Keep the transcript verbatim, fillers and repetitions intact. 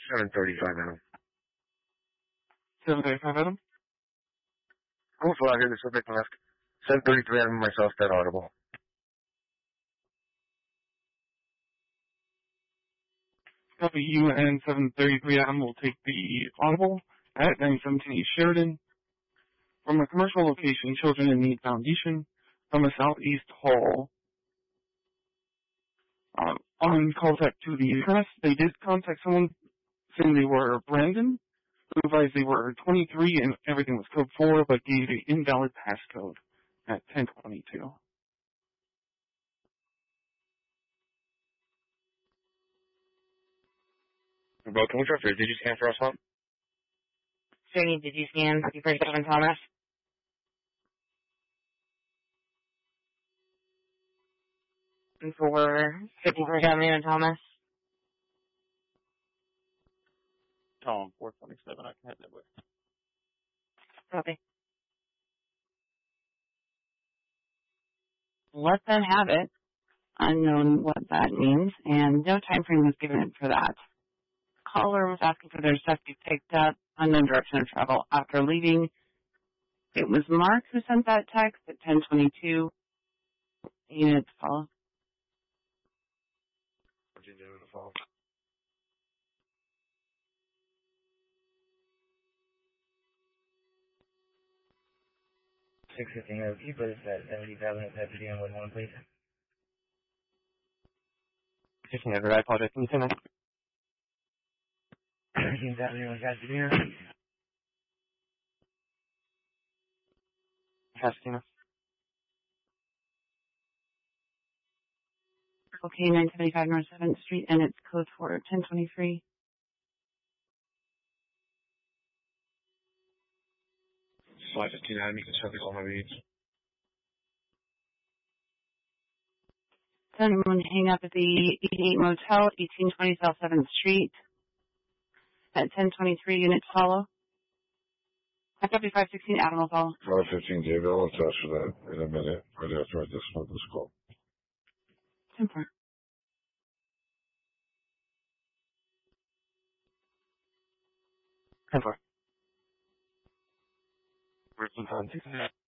seven thirty-five, Adam. seven thirty-five, Adam? Almost allowed here, the subject mask. seven thirty-three, Adam, myself, dead audible. Copy U N seven thirty-three, Adam will take the audible at nine seventeen East Sheridan. From a commercial location, Children in Need Foundation, from a southeast hall. Uh, on contact to the address, they did contact someone saying they were Brandon, who advised they were twenty-three and everything was code four, but gave an invalid passcode at ten twenty-two. About can we try for a digi scan for us, huh? Shady, did you scan fifty-seven Thomas? And for fifty-seven Thomas? Tom, four twenty-seven, I can have that with. Copy. Let them have it. Unknown what that means, and no time frame was given for that. Caller was asking for their stuff to be picked up, unknown direction of travel. After leaving, it was Mark who sent that text at ten twenty-two. Units follow. six fifteen O T, please, at seventy thousand at Deputy and one, please. fifteen hundred, I apologize. Can you say that? fifteen thousand, Pasadena. Pasadena. Okay, nine seventy-five North seventh Street, and it's code for ten twenty-three. five fifteen, Adam, you can service all my reads. Someone hang up at the eighty-eight Motel, eighteen twenty South seventh Street, at ten twenty-three, units follow. I copy five sixteen, Adam will follow. five fifteen, David, I'll attach to that in a minute, right after I dismiss this call. ten four. ten four. Where's the time?